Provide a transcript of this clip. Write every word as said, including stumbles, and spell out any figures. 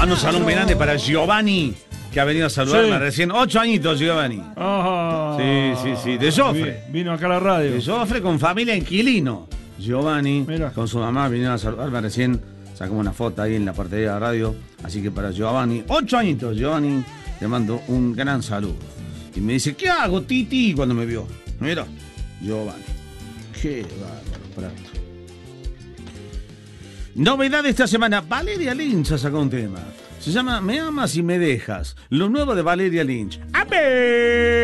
Mando un saludo muy grande para Giovanni, que ha venido a saludarme Sí. recién. Ocho añitos, Giovanni. Ah, Sí, sí, sí, de Joffre. vi- Vino acá a la radio. De Joffre con familia inquilino. Giovanni, Mira. con su mamá, vinieron a saludarme recién. Sacamos una foto ahí en la parte de la radio. Así que para Giovanni, ocho añitos, Giovanni, le mando un gran saludo. Y me dice, ¿qué hago, Titi? Cuando me vio. Mira, Giovanni. Qué bárbaro, Prato. Novedad de esta semana, Valeria Lynch ha sacado un tema. Se llama Me amas y me dejas. Lo nuevo de Valeria Lynch. ¡A ver!